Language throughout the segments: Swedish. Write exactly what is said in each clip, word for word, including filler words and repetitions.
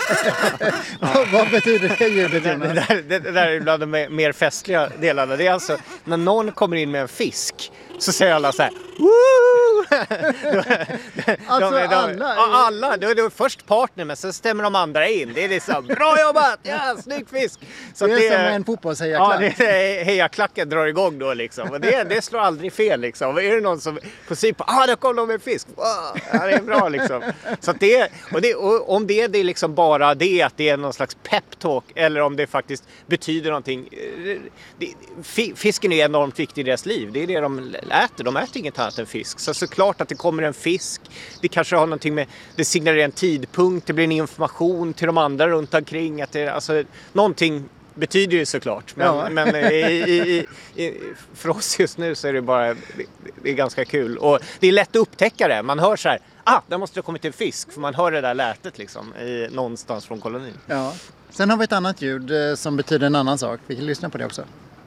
vad, vad betyder det ljudet, Det, Jonas? där, det, det där är bland de mer festliga delarna. Det är alltså när någon kommer in med en fisk så säger alla så här Woo! Alltså de, de, alla? Ja, alla. Det är först partner, men sen stämmer de andra in. Det är liksom, bra jobbat! Ja, snygg fisk! Så det är det, som en fotbollshejarklack. Ja, det är hejaklacken drar igång då liksom. Och det, det slår aldrig fel liksom. Är det någon som på sig på, ah, där kom de med fisk. Wow, ja, det är bra liksom. Så att det, och det, och om det, det är liksom bara det, att det är någon slags pep-talk, eller om det faktiskt betyder någonting. Det, fisken är enormt viktig i deras liv. Det är det de äter. De äter inget annat än fisk. Så såklart att det kommer en fisk. Det kanske har någonting med, det signalerar en tidpunkt. Det blir en information till de andra runt omkring. Att det, alltså, någonting betyder ju såklart. Men, Ja. men i, i, i, för oss just nu så är det bara, det, det är ganska kul. Och det är lätt att upptäcka det. Man hör så här, ah, där måste det ha kommit en fisk. För man hör det där lätet liksom, i, någonstans från kolonin. Ja. Sen har vi ett annat ljud eh, som betyder en annan sak. Vi kan lyssna på det också.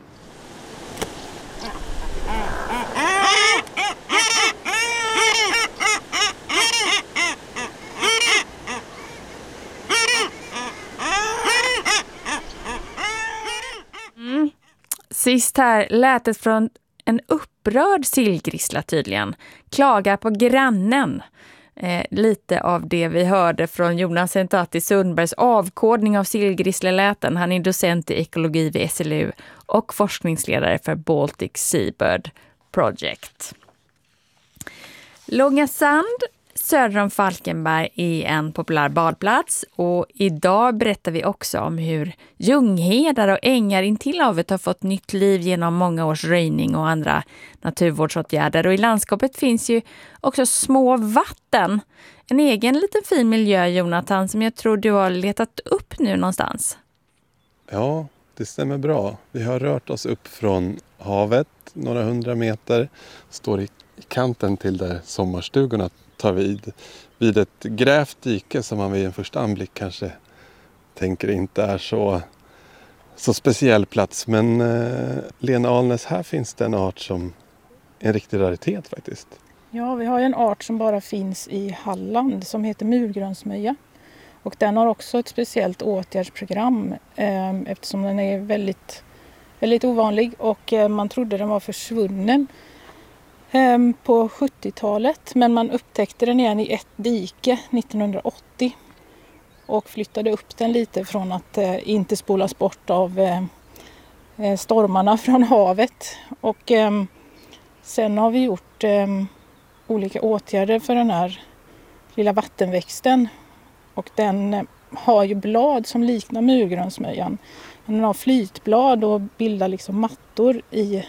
Sist här lät det från en upprörd sillgrissla tydligen. Klagar på grannen. Eh, lite av det vi hörde från Jonas Sentati Sundbergs avkodning av sillgrissleläten. Han är docent i ekologi vid S L U och forskningsledare för Baltic Seabird Project. Långa Sand söder om Falkenberg är en populär badplats, och idag berättar vi också om hur ljunghedar och ängar intill havet har fått nytt liv genom många års röjning och andra naturvårdsåtgärder. Och i landskapet finns ju också små vatten. En egen liten fin miljö, Jonathan, som jag tror du har letat upp nu någonstans. Ja, det stämmer bra. Vi har rört oss upp från havet några hundra meter, står i kanten till där sommarstugorna tar vid, vid ett grävt dike som man vid en första anblick kanske tänker inte är så, så speciell plats. Men eh, Lena Alnäs, här finns det en art som är en riktig raritet faktiskt. Ja, vi har ju en art som bara finns i Halland som heter murgrönsmöja. Och den har också ett speciellt åtgärdsprogram eh, eftersom den är väldigt, väldigt ovanlig och eh, man trodde den var försvunnen på sjuttiotalet, men man upptäckte den igen i ett dike nittonhundraåttio och flyttade upp den lite från att eh, inte spolas bort av eh, stormarna från havet. Och eh, sen har vi gjort eh, olika åtgärder för den här lilla vattenväxten, och den eh, har ju blad som liknar murgrönsmöjan, men den har flytblad och bildar liksom mattor i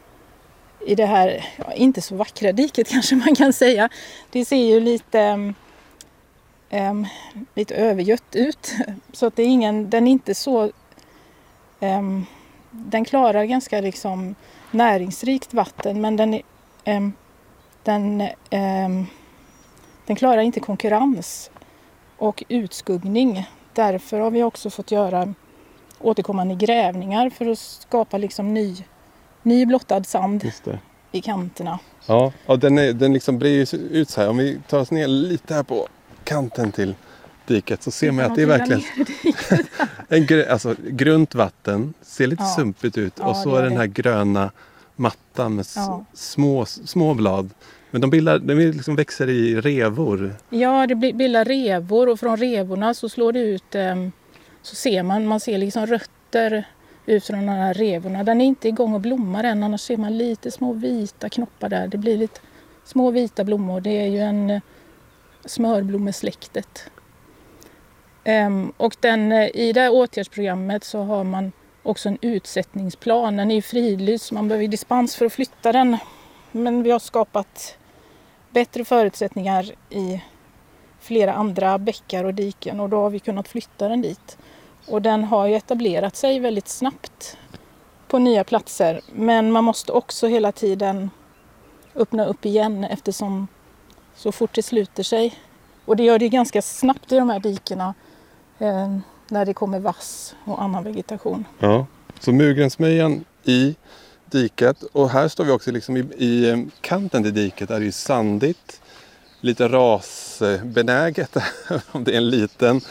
i det här, ja, inte så vackra diket kanske man kan säga. Det ser ju lite, um, lite övergött ut. Så att det är ingen, den är inte så, um, den klarar ganska liksom näringsrikt vatten, men den, är, um, den, um, den klarar inte konkurrens och utskuggning. Därför har vi också fått göra återkommande grävningar för att skapa liksom ny Ny blottad sand i kanterna. Ja, och den, är, den liksom brer ut så här. Om vi tar oss ner lite här på kanten till diket så ser man att det är verkligen en gr- alltså, grunt vatten. Ser lite ja. sumpigt ut. Ja, och så är den här det. gröna mattan med ja. små, små blad. Men de, bildar, de liksom växer i revor. Ja, det bildar revor, och från revorna så slår det ut, så ser man, man ser liksom rötter ut från de här revorna. Den är inte igång och blommar än, annars ser man lite små vita knoppar där. Det blir lite små vita blommor. Det är ju en smörblomesläktet. Um, och den, i det här åtgärdsprogrammet så har man också en utsättningsplan. Den är ju fridlyst, man behöver dispens för att flytta den. Men vi har skapat bättre förutsättningar i flera andra bäckar och diken, och då har vi kunnat flytta den dit. Och den har ju etablerat sig väldigt snabbt på nya platser. Men man måste också hela tiden öppna upp igen eftersom så fort det sluter sig. Och det gör det ganska snabbt i de här dikerna eh, när det kommer vass och annan vegetation. Ja, så murgrönsmöjan i diket. Och här står vi också liksom i, i kanten till diket. Är det ju sandigt, lite rasbenäget om det är en liten.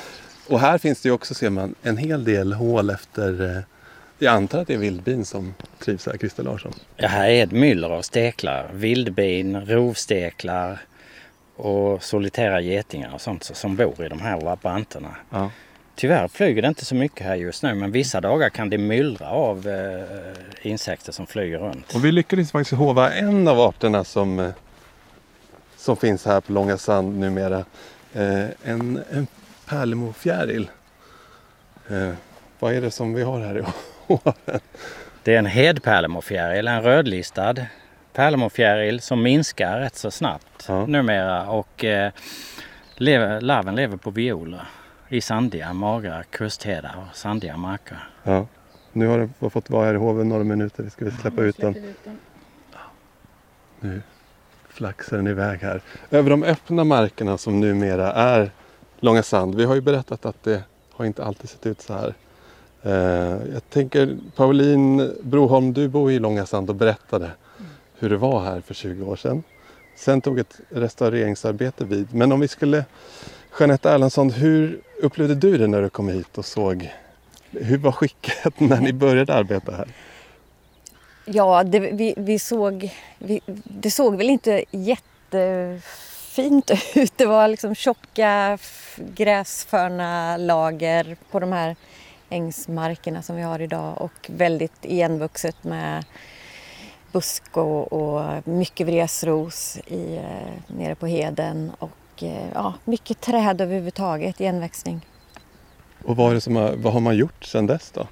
Och här finns det ju också, ser man, en hel del hål efter... Eh, jag antar att det är vildbin som trivs här, Christer Larsson. Ja, här är ett myller av steklar. Vildbin, rovsteklar och solitära getingar och sånt som bor i de här branterna. Ja. Tyvärr flyger det inte så mycket här just nu, men vissa dagar kan det myllra av eh, insekter som flyger runt. Och vi lyckades faktiskt hova en av arterna som, eh, som finns här på Långa Sand numera. Eh, en, en pärlemorfjäril. Eh, vad är det som vi har här i hoven? Det är en hedpärlemorfjäril, en rödlistad pärlemorfjäril som minskar rätt så snabbt ja. numera. Och eh, lever, larven lever på violer i sandiga, magra kusthedar och sandiga marker. Ja. Nu har den fått vara här i hoven några minuter. Vi ska vi släppa ut den. Ut den. Nu flaxar den iväg här. Över de öppna markerna som numera är Långa Sand. Vi har ju berättat att det har inte alltid sett ut så här. Uh, jag tänker, Pauline Broholm, du bor i Långa Sand och berättade mm. hur det var här för tjugo år sedan. Sen tog ett restaureringsarbete vid. Men om vi skulle... Jeanette Erlandsson, hur upplevde du det när du kom hit och såg... Hur var skicket när ni började arbeta här? Ja, det, vi, vi såg, vi, det såg väl inte jättefint ut. Det var liksom tjocka gräsförna lager på de här ängsmarkerna som vi har idag. Och väldigt igenvuxet med busk och, och mycket vresros i, nere på heden. Och ja, mycket träd överhuvudtaget, igenväxning. Och vad, är det som har, vad har man gjort sedan dess då?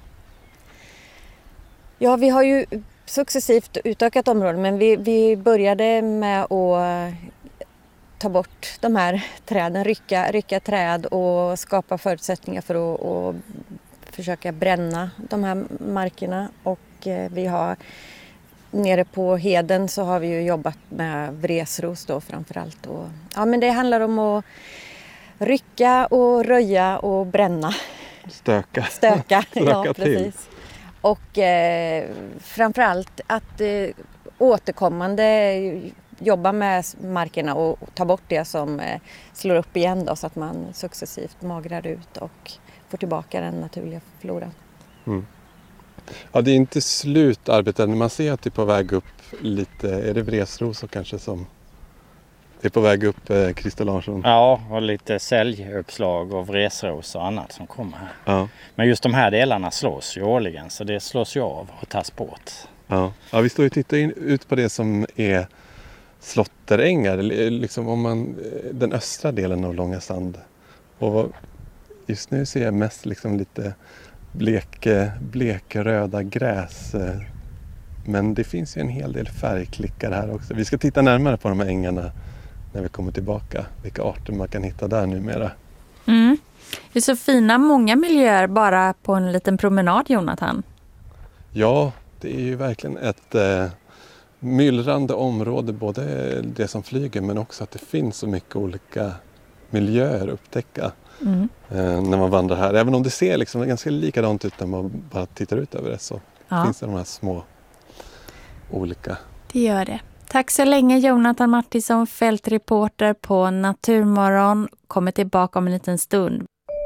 Ja, vi har ju successivt utökat området, men vi, vi började med att ta bort de här träden, rycka, rycka träd och skapa förutsättningar för att och försöka bränna de här markerna. Och vi har nere på heden så har vi ju jobbat med vresros då framförallt. Och, ja, men det handlar om att rycka och röja och bränna. Stöka. Stöka, Stöka ja precis. Och eh, framförallt att eh, återkommande jobba med markerna och ta bort det som eh, slår upp igen då, så att man successivt magrar ut och får tillbaka den naturliga floran. Mm. Ja, det är inte slut arbetet. När man ser att det är på väg upp lite, är det vresros kanske som är på väg upp, eh, Christer Larsson? Ja, och lite säljuppslag och vresros och annat som kommer här. Ja. Men just de här delarna slås ju årligen, så det slås ju av och tas bort. Ja, ja vi står och tittar in, ut på det som är slåtterängar, liksom om man, den östra delen av Långa Sand. Och just nu ser jag mest liksom lite blek, blekröda gräs. Men det finns ju en hel del färgklickar här också. Vi ska titta närmare på de här ängarna när vi kommer tillbaka. Vilka arter man kan hitta där numera. Mm. Det är så fina många miljöer bara på en liten promenad, Jonathan. Ja, det är ju verkligen ett eh, myllrande område. Både det som flyger men också att det finns så mycket olika miljöer att upptäcka. Mm. Eh, när man vandrar här. Även om det ser liksom ganska likadant ut när man bara tittar ut över det, så ja. Finns det de här små olika. Det gör det. Tack så länge Jonathan Martinsson, fältreporter på Naturmorgon. Kommer tillbaka om en liten stund.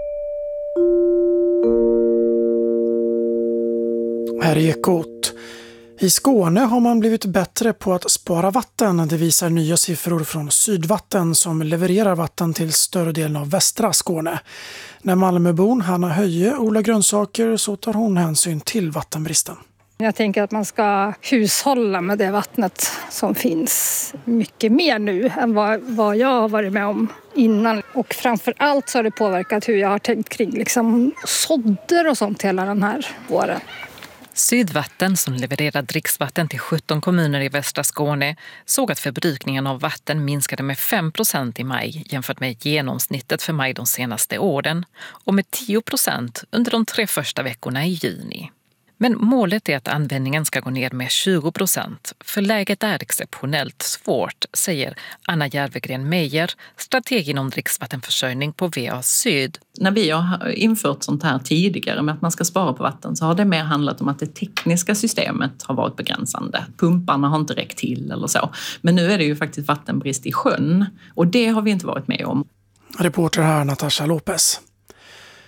Här är Ekot. I Skåne har man blivit bättre på att spara vatten. Det visar nya siffror från Sydvatten som levererar vatten till större delen av västra Skåne. När Malmöbon Hanna Höje odlar grönsaker så tar hon hänsyn till vattenbristen. Jag tänker att man ska hushålla med det vattnet som finns mycket mer nu än vad, vad jag har varit med om innan. Och framför allt så har det påverkat hur jag har tänkt kring liksom sådder och sånt hela den här våren. Sydvatten, som levererar dricksvatten till sjutton kommuner i västra Skåne, såg att förbrukningen av vatten minskade med fem procent i maj jämfört med genomsnittet för maj de senaste åren och med tio procent under de tre första veckorna i juni. Men målet är att användningen ska gå ner med tjugo procent, för läget är exceptionellt svårt, säger Anna Järvegren Meijer, strateg inom dricksvattenförsörjning på V A Syd. När vi har infört sånt här tidigare med att man ska spara på vatten, så har det mer handlat om att det tekniska systemet har varit begränsande. Pumparna har inte räckt till eller så. Men nu är det ju faktiskt vattenbrist i sjön och det har vi inte varit med om. Reporter här Natasha Lopez.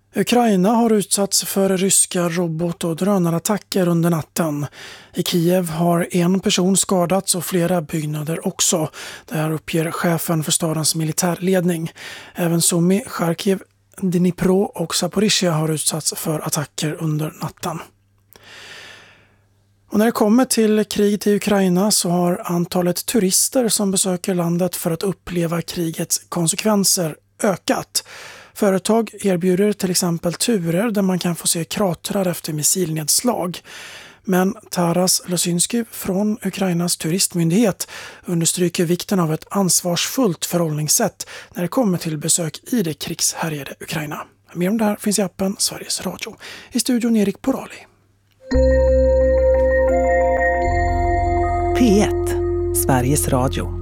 Ukraina har utsatts för ryska robot- och drönarattacker under natten. I Kiev har en person skadats och flera byggnader också. Det här uppger chefen för stadens militärledning. Även Sumy, Charkiv, Dnipro och Zaporizjzja har utsatts för attacker under natten. Och när det kommer till kriget i Ukraina så har antalet turister som besöker landet för att uppleva krigets konsekvenser ökat. Företag erbjuder till exempel turer där man kan få se kratrar efter missilnedslag. Men Taras Losynski från Ukrainas turistmyndighet understryker vikten av ett ansvarsfullt förhållningssätt när det kommer till besök i det krigshärjade Ukraina. Mer om det här finns i appen Sveriges Radio. I studion Erik Porali. P ett, Sveriges Radio.